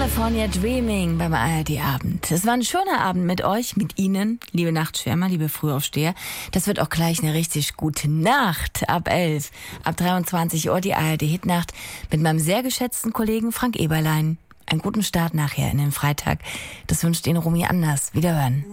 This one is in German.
California Dreaming beim ARD-Abend. Es war ein schöner Abend mit euch, mit Ihnen, liebe Nachtschwärmer, liebe Frühaufsteher. Das wird auch gleich eine richtig gute Nacht. Ab 11, ab 23 Uhr die ARD-Hitnacht mit meinem sehr geschätzten Kollegen Frank Eberlein. Einen guten Start nachher in den Freitag. Das wünscht Ihnen Romy Anders. Wiederhören.